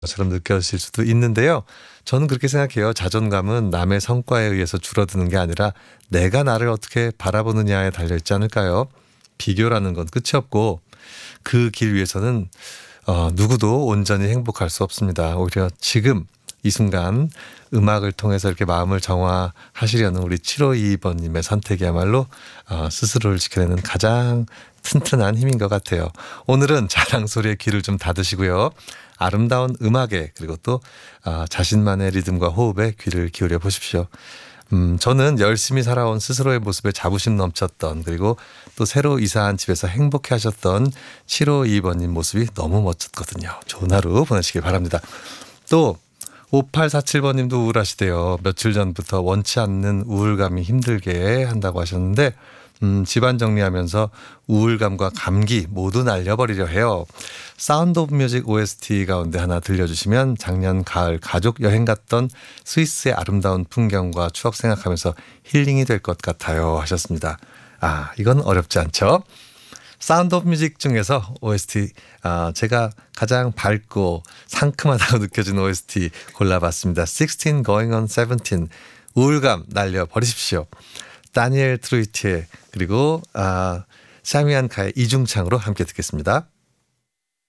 것처럼 느껴질 수도 있는데요. 저는 그렇게 생각해요. 자존감은 남의 성과에 의해서 줄어드는 게 아니라 내가 나를 어떻게 바라보느냐에 달려있지 않을까요? 비교라는 건 끝이 없고 그 길 위에서는 누구도 온전히 행복할 수 없습니다. 오히려 지금 이 순간 음악을 통해서 이렇게 마음을 정화하시려는 우리 7522번님의 선택이야말로 스스로를 지켜내는 가장 튼튼한 힘인 것 같아요. 오늘은 자랑 소리에 귀를 좀 닫으시고요. 아름다운 음악에 그리고 또 자신만의 리듬과 호흡에 귀를 기울여 보십시오. 저는 열심히 살아온 스스로의 모습에 자부심 넘쳤던 그리고 또 새로 이사한 집에서 행복해 하셨던 7522번님 모습이 너무 멋졌거든요. 좋은 하루 보내시길 바랍니다. 또 5847번님도 우울하시대요. 며칠 전부터 원치 않는 우울감이 힘들게 한다고 하셨는데 집안 정리하면서 우울감과 감기 모두 날려버리려 해요. 사운드 오브 뮤직 OST 가운데 하나 들려주시면 작년 가을 가족 여행 갔던 스위스의 아름다운 풍경과 추억 생각하면서 힐링이 될 것 같아요 하셨습니다. 이건 어렵지 않죠? 사운드 오브 뮤직 중에서 OST 제가 가장 밝고 상큼하다고 느껴지는 OST 골라봤습니다. 16 going on 17 우울감 날려버리십시오. 다니엘 트루이티의 그리고 샤미안 카의 이중창으로 함께 듣겠습니다.